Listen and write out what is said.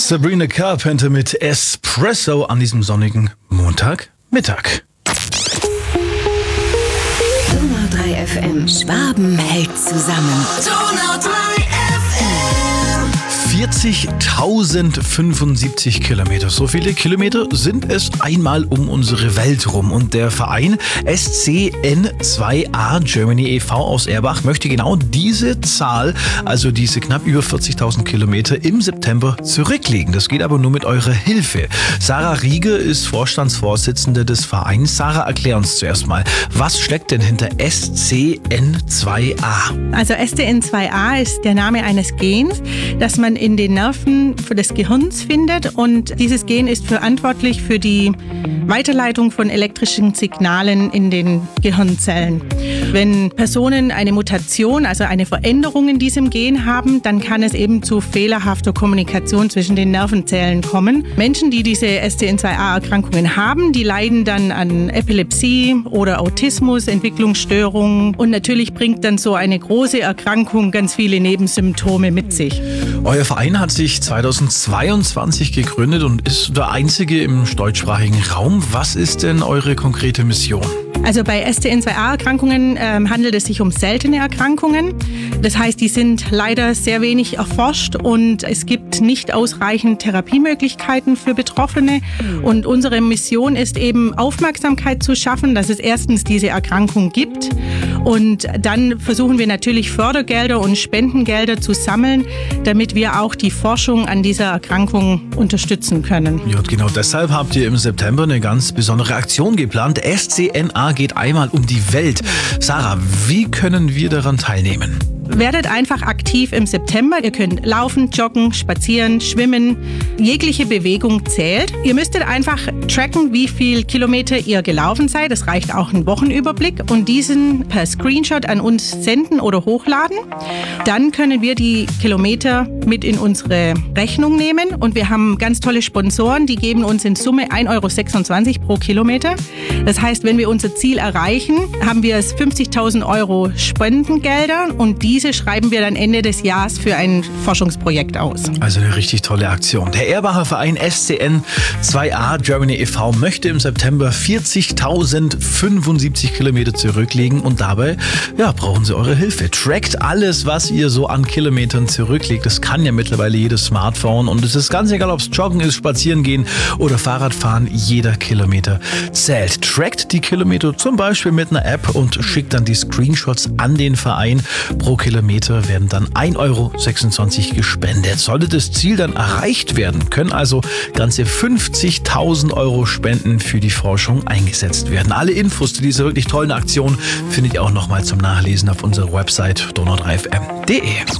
Sabrina Carpenter mit Espresso an diesem sonnigen Montagmittag. Donau 3 FM. Schwaben hält zusammen. Donau 3 FM. 40.075 Kilometer. So viele Kilometer sind es einmal um unsere Welt rum. Und der Verein SCN2A Germany e.V. aus Erbach möchte genau diese Zahl, also diese knapp über 40.000 Kilometer im September zurücklegen. Das geht aber nur mit eurer Hilfe. Sarah Rieger ist Vorstandsvorsitzende des Vereins. Sarah, erklär uns zuerst mal, was steckt denn hinter SCN2A? Also SCN2A ist der Name eines Gens, das man in den Nerven des Gehirns findet, und dieses Gen ist verantwortlich für die Weiterleitung von elektrischen Signalen in den Gehirnzellen. Wenn Personen eine Mutation, also eine Veränderung in diesem Gen haben, dann kann es eben zu fehlerhafter Kommunikation zwischen den Nervenzellen kommen. Menschen, die diese SCN2A-Erkrankungen haben, die leiden dann an Epilepsie oder Autismus, Entwicklungsstörungen, und natürlich bringt dann so eine große Erkrankung ganz viele Nebensymptome mit sich. Euer Verein hat sich 2022 gegründet und ist der einzige im deutschsprachigen Raum. Was ist denn eure konkrete Mission? Also bei SCN2A-Erkrankungen handelt es sich um seltene Erkrankungen. Das heißt, die sind leider sehr wenig erforscht und es gibt nicht ausreichend Therapiemöglichkeiten für Betroffene. Und unsere Mission ist eben, Aufmerksamkeit zu schaffen, dass es erstens diese Erkrankung gibt. Und dann versuchen wir natürlich Fördergelder und Spendengelder zu sammeln, damit wir auch die Forschung an dieser Erkrankung unterstützen können. Ja, und genau deshalb habt ihr im September eine ganz besondere Aktion geplant. SCNA geht einmal um die Welt. Sarah, wie können wir daran teilnehmen? Werdet einfach aktiv im September. Ihr könnt laufen, joggen, spazieren, schwimmen. Jegliche Bewegung zählt. Ihr müsstet einfach tracken, wie viel Kilometer ihr gelaufen seid. Es reicht auch ein Wochenüberblick. Und diesen per Screenshot an uns senden oder hochladen. Dann können wir die Kilometer mit in unsere Rechnung nehmen. Und wir haben ganz tolle Sponsoren, die geben uns in Summe 1,26 € pro Kilometer. Das heißt, wenn wir unser Ziel erreichen, haben wir 50.000 € Spendengelder, und diese schreiben wir dann Ende des Jahres für ein Forschungsprojekt aus. Also eine richtig tolle Aktion. Der Erbacher Verein SCN2A Germany e.V. möchte im September 40.075 Kilometer zurücklegen, und dabei brauchen sie eure Hilfe. Trackt alles, was ihr so an Kilometern zurücklegt. Das kann ja mittlerweile jedes Smartphone, und es ist ganz egal, ob es Joggen ist, Spazieren gehen oder Fahrradfahren. Jeder Kilometer zählt. Trackt die Kilometer zum Beispiel mit einer App und schickt dann die Screenshots an den Verein. Pro Kilometer werden dann 1,26 € gespendet. Sollte das Ziel dann erreicht werden, können also ganze 50.000 € Spenden für die Forschung eingesetzt werden. Alle Infos zu dieser wirklich tollen Aktion findet ihr auch nochmal zum Nachlesen auf unserer Website donau3fm.de.